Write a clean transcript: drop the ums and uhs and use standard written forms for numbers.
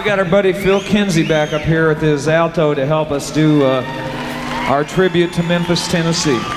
got our buddy Phil Kinsey back up here with his alto to help us do our tribute to Memphis, Tennessee.